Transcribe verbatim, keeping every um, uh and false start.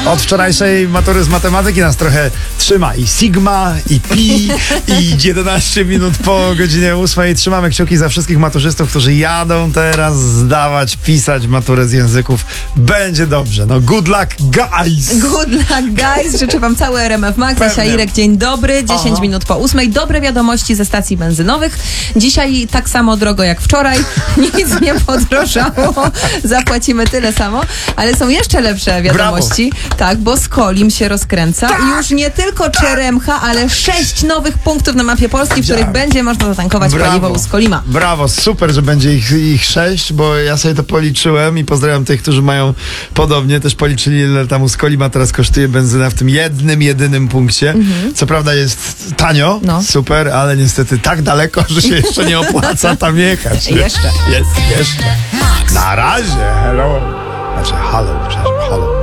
Od wczorajszej matury z matematyki nas trochę trzyma i Sigma, i Pi, i jedenaście minut po godzinie ósmej. Trzymamy kciuki za wszystkich maturzystów, którzy jadą teraz zdawać, pisać maturę z języków. Będzie dobrze. No good luck, guys! Good luck, guys! Życzę wam cały R M F Max. Asia Irek, dzień dobry. dziesięć Aha. minut po ósmej. Dobre wiadomości ze stacji benzynowych. Dzisiaj tak samo drogo jak wczoraj. Nic nie podrożało. Zapłacimy tyle samo. Ale są jeszcze lepsze wiadomości. Brawo. Tak, bo Skolim się rozkręca. Tak. I już nie tylko Czeremcha, ale sześć nowych punktów na mapie Polski, w których będzie można zatankować Brawo. paliwo u Skolima. Brawo, super, że będzie ich, ich sześć, bo ja sobie to policzyłem i pozdrawiam tych, którzy mają podobnie. Też policzyli, ile tam u Skolima teraz kosztuje benzyna w tym jednym, jedynym punkcie. Mhm. Co prawda jest tanio, no. Super, ale niestety tak daleko, że się jeszcze nie opłaca tam jechać. Jeszcze. Jest, jeszcze. Na razie. Hello. Znaczy, halo, przepraszam, halo.